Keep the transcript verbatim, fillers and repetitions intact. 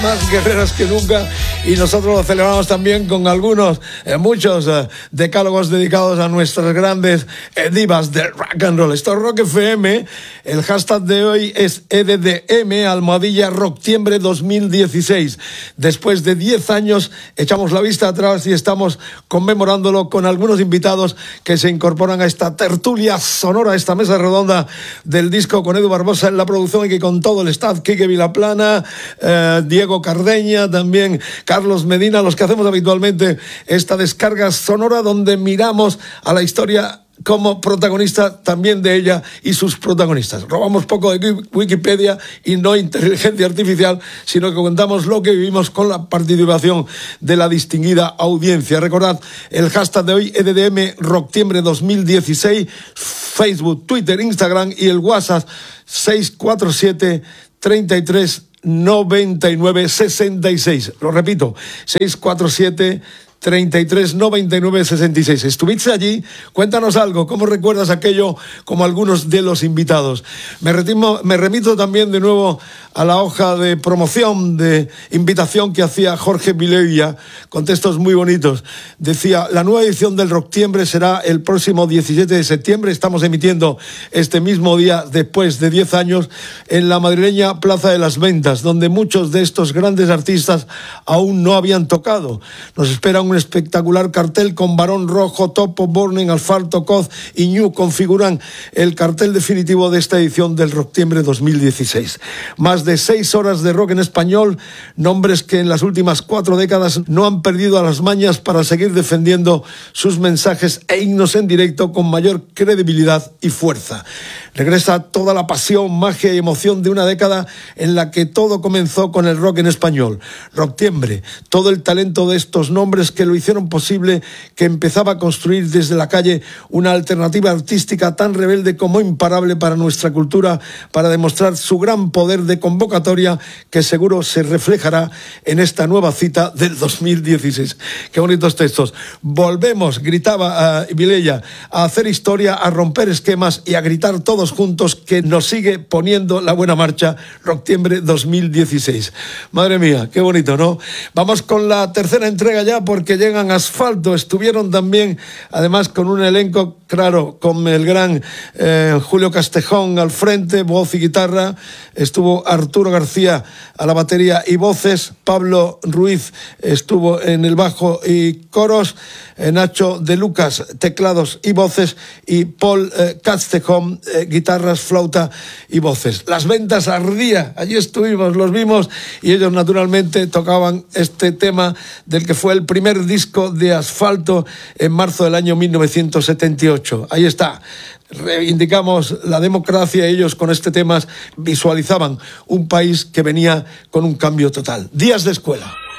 Más guerreras que nunca, y nosotros lo celebramos también con algunos, eh, muchos eh, decálogos dedicados a nuestras grandes eh, divas del rock and roll. Esto es Rock F M, el hashtag de hoy es E D D M, almohadilla Rocktiembre dos mil dieciséis. Después de diez años echamos la vista atrás y estamos conmemorándolo con algunos invitados que se incorporan a esta tertulia sonora, a esta mesa redonda del disco, con Edu Barbosa en la producción y que con todo el staff, Quique Vilaplana, eh, Diego Cardeña, también Carlos Medina, los que hacemos habitualmente esta descarga sonora donde miramos a la historia como protagonista también de ella y sus protagonistas. Robamos poco de Wikipedia y no inteligencia artificial, sino que contamos lo que vivimos con la participación de la distinguida audiencia. Recordad el hashtag de hoy, E D D M Rocktiembre dos mil dieciséis, Facebook, Twitter, Instagram y el WhatsApp seis cuatro siete, treinta y tres, noventa y nueve, sesenta y seis. Lo repito, seis cuatro siete, treinta y tres, noventa y nueve, sesenta y seis. ¿Estuviste allí? Cuéntanos algo. ¿Cómo recuerdas aquello como algunos de los invitados? Me, retimo, me remito también de nuevo a la hoja de promoción, de invitación que hacía Jorge Vilella, con textos muy bonitos. Decía, la nueva edición del Rocktiembre será el próximo diecisiete de septiembre. Estamos emitiendo este mismo día, después de diez años, en la madrileña Plaza de las Ventas, donde muchos de estos grandes artistas aún no habían tocado. Nos espera un espectacular cartel con Barón Rojo, Topo, Burning, Asfalto, Coz y Ñu configuran el cartel definitivo de esta edición del Rocktiembre dos mil dieciséis. Más de seis horas de rock en español, nombres que en las últimas cuatro décadas no han perdido a las mañas para seguir defendiendo sus mensajes e himnos en directo con mayor credibilidad y fuerza. Regresa toda la pasión, magia y emoción de una década en la que todo comenzó con el rock en español. Rocktiembre, todo el talento de estos nombres que lo hicieron posible, que empezaba a construir desde la calle una alternativa artística tan rebelde como imparable para nuestra cultura, para demostrar su gran poder de convocatoria que seguro se reflejará en esta nueva cita del dos mil dieciséis. Qué bonitos textos. Volvemos, gritaba uh, Vilella, a hacer historia, a romper esquemas y a gritar todos juntos que nos sigue poniendo la buena marcha Rocktiembre dos mil dieciséis. Madre mía, qué bonito, ¿no? Vamos con la tercera entrega ya, porque llegan Asfalto. Estuvieron también, además, con un elenco, claro, con el gran eh, Julio Castejón al frente, voz y guitarra. Estuvo Arturo García a la batería y voces. Pablo Ruiz estuvo en el bajo y coros. Eh, Nacho de Lucas, teclados y voces. Y Paul eh, Castejón, eh, guitarras, flauta y voces. Las ventas ardía. Allí estuvimos, los vimos, y ellos naturalmente tocaban este tema del que fue el primer disco de Asfalto en marzo del año mil novecientos setenta y ocho. Ahí está. Reivindicamos la democracia. Ellos con este tema visualizaban un país que venía con un cambio total. Días de escuela.